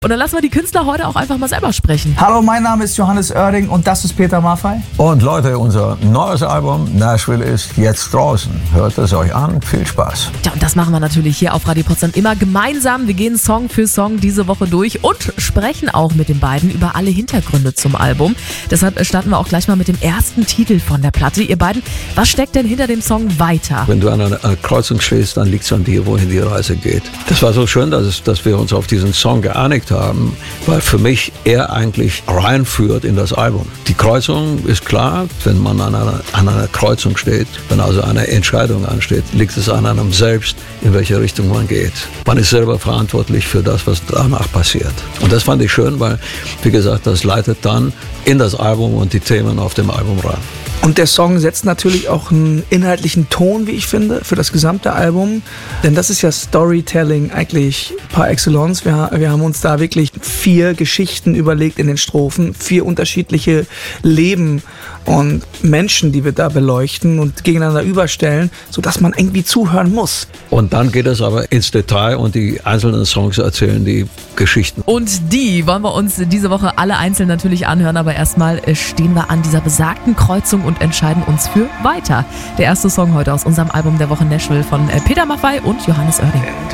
Und dann lassen wir die Künstler heute auch einfach mal selber sprechen. Hallo, mein Name ist Johannes Oerding und das ist Peter Maffay. Und Leute, unser neues Album Nashville ist jetzt draußen. Hört es euch an, viel Spaß. Ja, und das machen wir natürlich hier auf Radio Potsdam immer gemeinsam. Wir gehen Song für Song diese Woche durch und sprechen auch mit den beiden über alle Hintergründe zum Album. Deshalb starten wir auch gleich mal mit dem ersten Titel von der Platte. Ihr beiden, was steckt denn hinter dem Song Weiter? Wenn du an einer Kreuzung stehst, dann liegt es an dir, wohin die Reise geht. Das war so schön, dass wir uns auf diesen Song geeinigt haben, weil für mich er eigentlich reinführt in das Album. Die Kreuzung ist klar, wenn man an einer Kreuzung steht, wenn also eine Entscheidung ansteht, liegt es an einem selbst, in welche Richtung man geht. Man ist selber verantwortlich für das, was danach passiert. Und das fand ich schön, weil, wie gesagt, das leitet dann in das Album und die Themen auf dem Album rein. Und der Song setzt natürlich auch einen inhaltlichen Ton, wie ich finde, für das gesamte Album. Denn das ist ja Storytelling eigentlich par excellence. Wir haben uns da wirklich 4 Geschichten überlegt in den Strophen, 4 unterschiedliche Leben und Menschen, die wir da beleuchten und gegeneinander überstellen, sodass man irgendwie zuhören muss. Und dann geht es aber ins Detail und die einzelnen Songs erzählen die Geschichten. Und die wollen wir uns diese Woche alle einzeln natürlich anhören, aber erstmal stehen wir an dieser besagten Kreuzung und entscheiden uns für Weiter. Der erste Song heute aus unserem Album der Woche Nashville von Peter Maffay und Johannes Oerding.